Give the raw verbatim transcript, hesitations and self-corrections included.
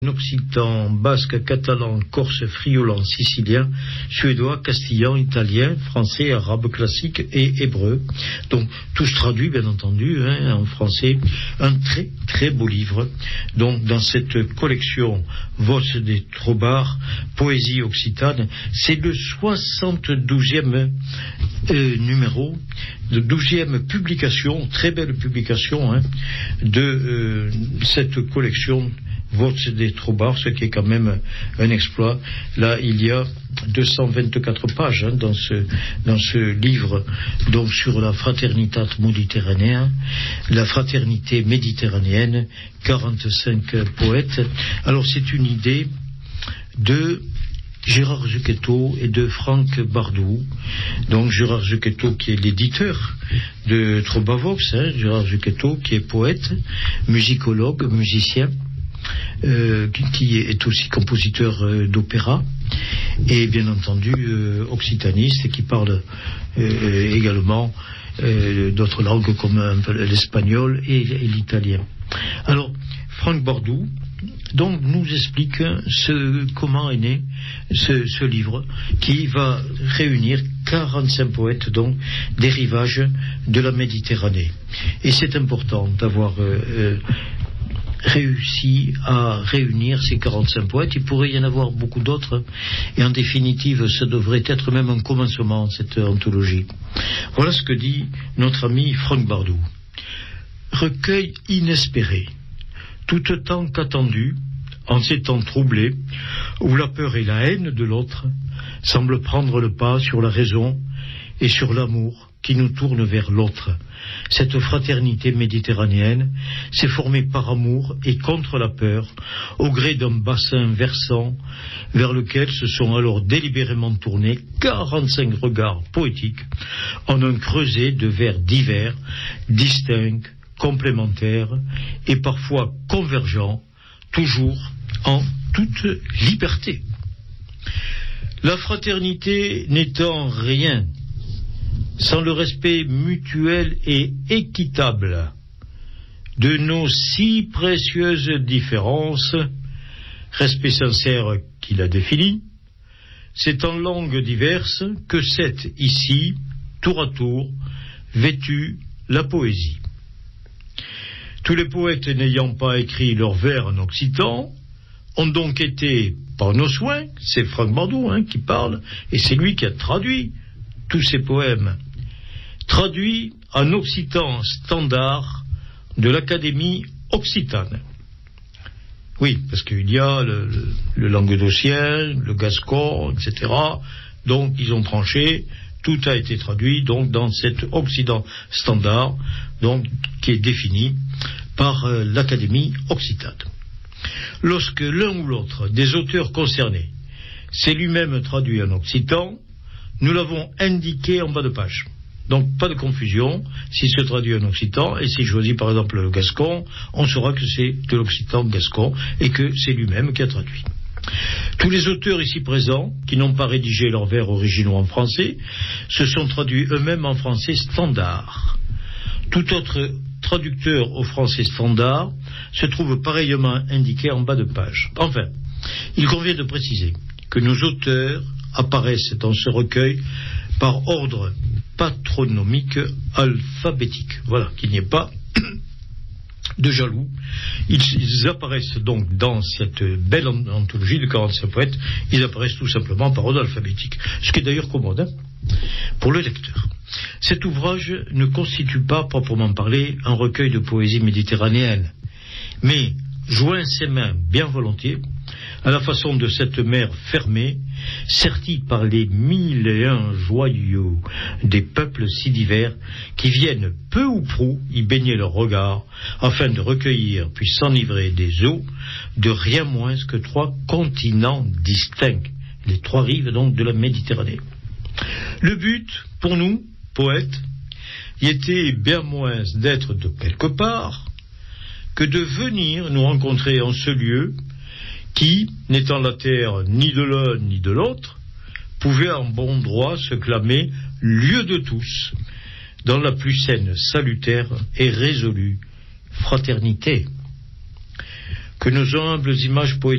occitan, basque, catalan, corse, friolan, sicilien, suédois, castillan, italien, français, arabe classique et hébreu. Donc, tous traduits, bien entendu, hein, en français. Un très, très beau livre. Donc, dans cette collection Voce des Trobards, Poésie occitane, c'est le soixante-douzième euh, numéro, de douzième publication, très belle publication, hein, de euh, cette collection Voce des Trobards, ce qui est quand même un exploit. Là, il y a deux cent vingt-quatre pages hein, dans ce dans ce livre, donc sur la fraternitat méditerranéenne, la fraternité méditerranéenne, quarante-cinq poètes. Alors, c'est une idée de Gérard Zucchetto et de Franck Bardou. Donc Gérard Zucchetto qui est l'éditeur de Trobavox, hein, Gérard Zucchetto qui est poète, musicologue, musicien. Euh, qui est aussi compositeur euh, d'opéra et bien entendu euh, occitaniste et qui parle euh, également euh, d'autres langues comme un peu l'espagnol et, et l'italien. Alors Franck Bardou donc nous explique ce, comment est né ce, ce livre qui va réunir quarante-cinq poètes donc des rivages de la Méditerranée, et c'est important d'avoir euh, euh, réussi à réunir ces quarante-cinq poètes. Il pourrait y en avoir beaucoup d'autres, et en définitive, ça devrait être même un commencement, cette anthologie. Voilà ce que dit notre ami Franck Bardou. Recueil inespéré, tout autant qu'attendu, en ces temps troublés, où la peur et la haine de l'autre semblent prendre le pas sur la raison et sur l'amour qui nous tourne vers l'autre. Cette fraternité méditerranéenne s'est formée par amour et contre la peur, au gré d'un bassin versant vers lequel se sont alors délibérément tournés quarante-cinq regards poétiques en un creuset de vers divers, distincts, complémentaires et parfois convergents, toujours en toute liberté. La fraternité n'étant rien sans le respect mutuel et équitable de nos si précieuses différences, respect sincère qui l'a défini, c'est en langues diverses que s'est ici, tour à tour, vêtue la poésie. Tous les poètes n'ayant pas écrit leurs vers en occitan ont donc été, par nos soins, c'est Franck Bardou hein, qui parle, et c'est lui qui a traduit tous ces poèmes, traduit en occitan standard de l'Académie occitane. Oui, parce qu'il y a le, le, le languedocien, le gascon, et cetera. Donc, ils ont tranché, tout a été traduit donc dans cet occitan standard, donc qui est défini par euh, l'Académie occitane. Lorsque l'un ou l'autre des auteurs concernés s'est lui-même traduit en occitan, nous l'avons indiqué en bas de page. Donc, pas de confusion. S'il se traduit en occitan, et s'il choisit par exemple le gascon, on saura que c'est de l'occitan gascon, et que c'est lui-même qui a traduit. Tous les auteurs ici présents, qui n'ont pas rédigé leurs vers originaux en français, se sont traduits eux-mêmes en français standard. Tout autre traducteur au français standard se trouve pareillement indiqué en bas de page. Enfin, il convient de préciser que nos auteurs apparaissent dans ce recueil par ordre patronymique alphabétique. Voilà, qu'il n'y ait pas de jaloux. Ils, ils apparaissent donc dans cette belle anthologie de quarante-cinq poètes, ils apparaissent tout simplement par ordre alphabétique. Ce qui est d'ailleurs commode hein, pour le lecteur. Cet ouvrage ne constitue pas, proprement parlé, un recueil de poésie méditerranéenne, mais joint ses mains bien volontiers à la façon de cette mer fermée, sertie par les mille et un joyaux des peuples si divers qui viennent peu ou prou y baigner leur regard, afin de recueillir puis s'enivrer des eaux de rien moins que trois continents distincts, les trois rives donc de la Méditerranée. Le but, pour nous, poètes, y était bien moins d'être de quelque part que de venir nous rencontrer en ce lieu qui, n'étant la terre ni de l'un ni de l'autre, pouvait en bon droit se clamer lieu de tous, dans la plus saine, salutaire et résolue fraternité. Que nos humbles images poétiques